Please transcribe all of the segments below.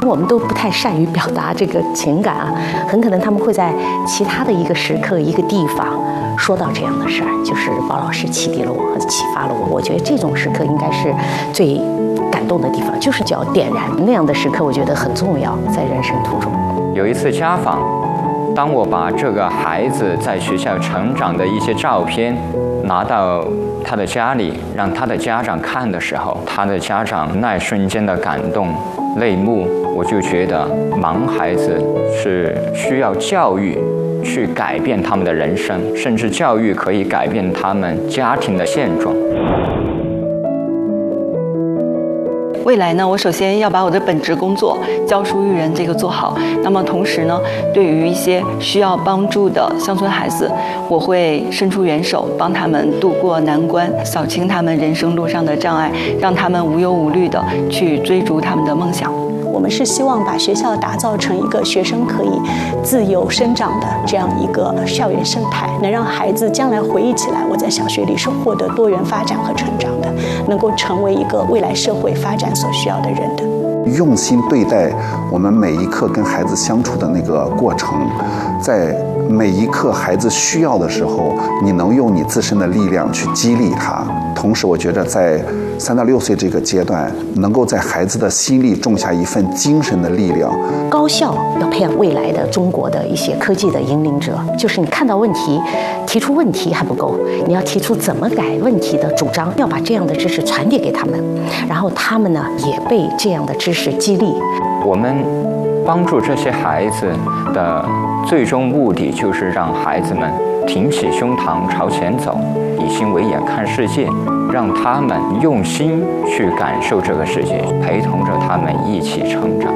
我们都不太善于表达这个情感啊，很可能他们会在其他的一个时刻、一个地方说到这样的事儿，就是包老师启迪了我和启发了我。我觉得这种时刻应该是最感动的地方，就是叫点燃那样的时刻，我觉得很重要，在人生途中。 有一次家访，当我把这个孩子在学校成长的一些照片拿到他的家里，让他的家长看的时候，他的家长那瞬间的感动泪目，我就觉得盲孩子是需要教育去改变他们的人生，甚至教育可以改变他们家庭的现状。 未来呢，我首先要把我的本职工作教书育人这个做好。那么同时呢，对于一些需要帮助的乡村孩子，我会伸出援手，帮他们渡过难关，扫清他们人生路上的障碍，让他们无忧无虑地去追逐他们的梦想。 我们是希望把学校打造成一个学生可以自由生长的这样一个校园生态，能让孩子将来回忆起来，我在小学里是获得多元发展和成长的，能够成为一个未来社会发展所需要的人的。 用心对待我们每一刻跟孩子相处的那个过程，在每一刻孩子需要的时候，你能用你自身的力量去激励他。同时我觉得在3到6岁这个阶段，能够在孩子的心里种下一份精神的力量。 高校要培养未来的中国的一些科技的引领者，就是你看到问题，提出问题还不够，你要提出怎么改问题的主张，要把这样的知识传递给他们，然后他们呢也被这样的知识激励。 我们帮助这些孩子的最终目的就是让孩子们挺起胸膛朝前走，以心为眼看世界，让他们用心去感受这个世界，陪同着他们一起成长。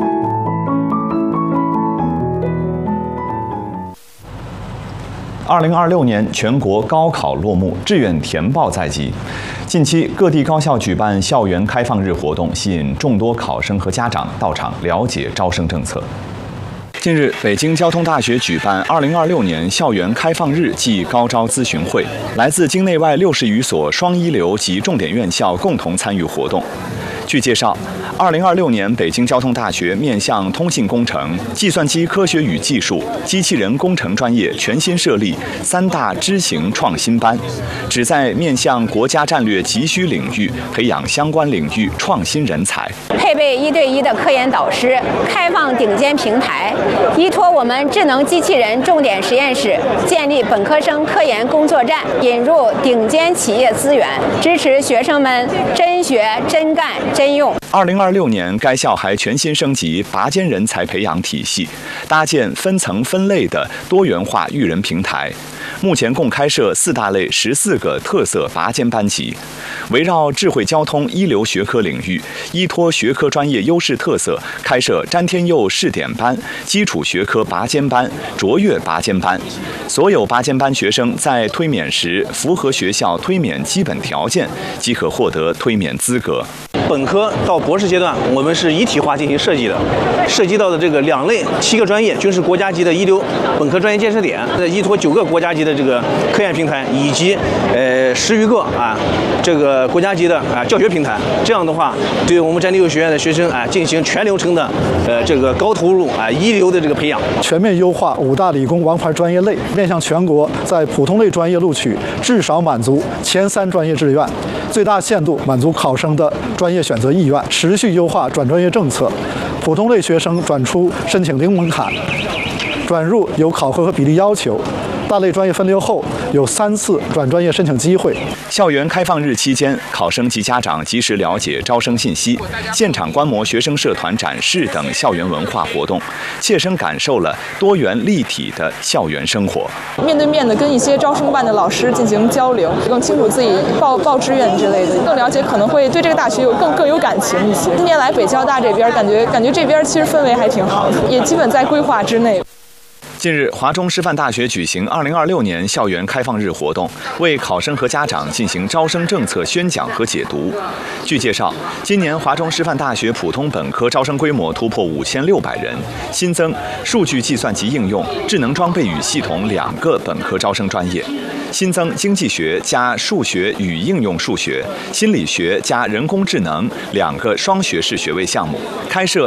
2026年全国高考落幕，志愿填报在即。近期各地高校举办校园开放日活动，吸引众多考生和家长到场了解招生政策。近日，北京交通大学举办2026年校园开放日暨高招咨询会，来自京内外60余所双一流及重点院校共同参与活动。据介绍，2026年北京交通大学面向通信工程、计算机科学与技术、机器人工程专业全新设立3大知行创新班，旨在面向国家战略急需领域培养相关领域创新人才。 配备1对1的科研导师，开放顶尖平台，依托我们智能机器人重点实验室，建立本科生科研工作站，引入顶尖企业资源，支持学生们真学真干真用。 2026年，该校还全新升级拔尖人才培养体系，搭建分层分类的多元化育人平台。目前共开设4大类14个特色拔尖班级，围绕智慧交通一流学科领域，依托学科专业优势特色，开设詹天佑试点班、基础学科拔尖班、卓越拔尖班。所有拔尖班学生在推免时符合学校推免基本条件，即可获得推免资格。 本科到博士阶段，我们是一体化进行设计的，涉及到的这个2类7个专业均是国家级的一流本科专业建设点，依托9个国家级的这个科研平台，以及10余个这个国家级的教学平台。这样的话，对我们詹天佑学院的学生进行全流程的这个高投入一流的这个培养， 全面优化5大理工王牌专业类，面向全国在普通类专业录取至少满足前3专业志愿，最大限度满足考生的专业选择意愿，持续优化转专业政策，普通类学生转出申请零门槛，转入有考核和比例要求，大类专业分流后有3次转专业申请机会。 校园开放日期间，考生及家长及时了解招生信息，现场观摩学生社团展示等校园文化活动，切身感受了多元立体的校园生活。 面对面的跟一些招生办的老师进行交流，更清楚自己报志愿之类的，更了解可能会对这个大学有更有感情一些。今年来北交大这边，感觉这边其实氛围还挺好的，也基本在规划之内。 近日，华中师范大学举行2026年校园开放日活动，为考生和家长进行招生政策宣讲和解读。据介绍，今年华中师范大学普通本科招生规模突破5600人，新增数据计算及应用、智能装备与系统2个本科招生专业，新增经济学加数学与应用数学、心理学加人工智能2个双学士学位项目，开设